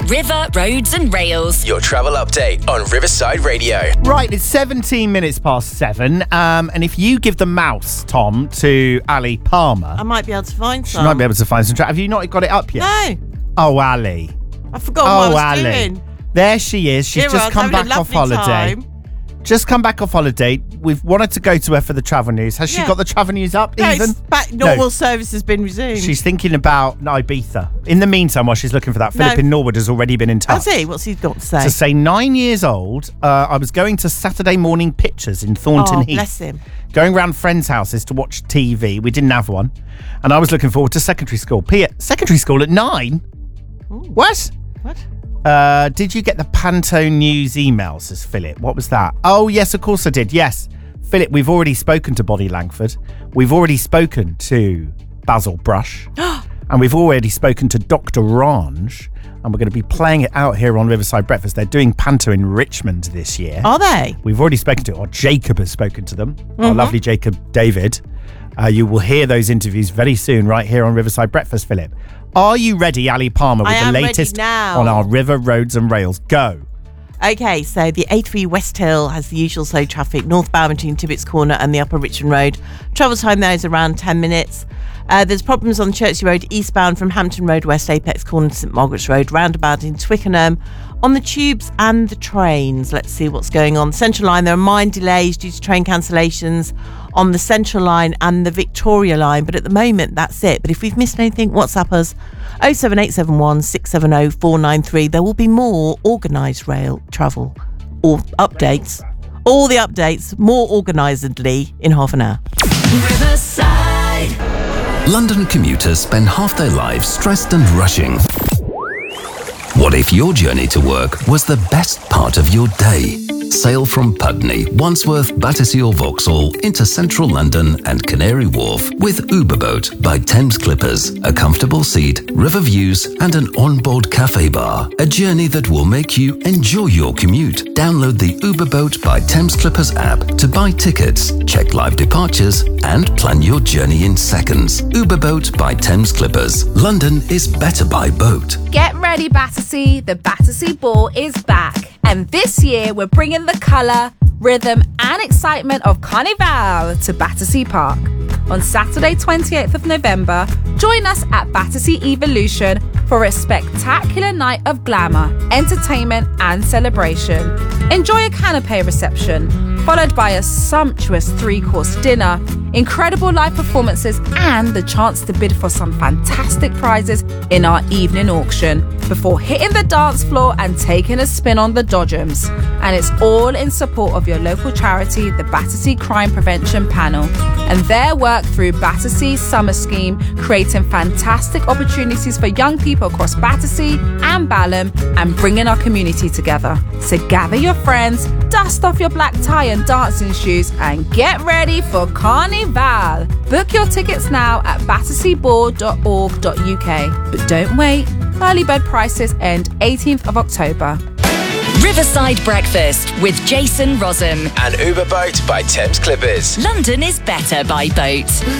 River, Roads and Rails. Your travel update on Riverside Radio. Right, it's 17 minutes past 7. And if you give the mouse, Tom, to Ali Palmer, I might be able to find some. she might be able to find some track. Have you not got it up yet? No. Oh, Ali. I forgot what I was doing. There she is. She's just come back off holiday. Time. Just come back off holiday. We've wanted to go to her for the travel news. Has she got the travel news up even? Normal service has been resumed. She's thinking about Ibiza. In the meantime, while she's looking for that, Philip in Norwood has already been in touch. Has he? What's he got to say? To say 9 years old, I was going to Saturday morning pictures in Thornton Heath. Bless him. Going round friends' houses to watch TV. We didn't have one. And I was looking forward to secondary school. Secondary school at 9? Ooh. What? Did you get the Panto News email, says Philip? What was that? Oh, yes, of course I did. Yes. Philip, we've already spoken to Boddy Langford. We've already spoken to Basil Brush. And we've already spoken to Dr. Range. And we're going to be playing it out here on Riverside Breakfast. They're doing Panto in Richmond this year. Are they? We've already spoken to, or Jacob has spoken to them. Our lovely Jacob David. You will hear those interviews very soon right here on Riverside Breakfast, Philip. Are you ready, Ali Palmer, with the latest on our River, Roads and Rails? Go. Okay, so the A3 West Hill has the usual slow traffic northbound between Tibbets Corner and the Upper Richmond Road. Travel time there is around 10 minutes. There's problems on Chertsey Road eastbound from Hampton Road West, Apex Corner to St Margaret's Road, roundabout in Twickenham. On the tubes and the trains, let's see what's going on. Central Line, there are mine delays due to train cancellations on the Central Line and the Victoria Line, but at the moment that's it. But if we've missed anything, WhatsApp us 07871 670 493. There will be more organised rail travel or updates, all the updates more organisedly in half an hour. Riverside. London commuters spend half their lives stressed and rushing. What if your journey to work was the best part of your day? Sail from Putney, Wandsworth, Battersea or Vauxhall into central London and Canary Wharf with Uberboat by Thames Clippers. A comfortable seat, river views and an onboard cafe bar. A journey that will make you enjoy your commute. Download the Uberboat by Thames Clippers app to buy tickets, check live departures and plan your journey in seconds. Uberboat by Thames Clippers. London is better by boat. Get ready, Battersea. The Battersea Ball is back. And this year, we're bringing the colour, rhythm and excitement of Carnival to Battersea Park. On Saturday 28th of November, join us at Battersea Evolution for a spectacular night of glamour, entertainment and celebration. Enjoy a canapé reception, followed by a sumptuous 3-course dinner, incredible live performances and the chance to bid for some fantastic prizes in our evening auction before hitting the dance floor and taking a spin on the Dodgems. And it's all in support of your local charity, the Battersea Crime Prevention Panel, and their work through Battersea Summer Scheme, creating fantastic opportunities for young people across Battersea and Balham and bringing our community together. So gather your friends, dust off your black tie and dancing shoes and get ready for Carnival. Book your tickets now at batterseaball.org.uk. But don't wait, early bird prices end 18th of October. Riverside Breakfast with Jason Rossum. And Uberboat by Thames Clippers. London is better by boat.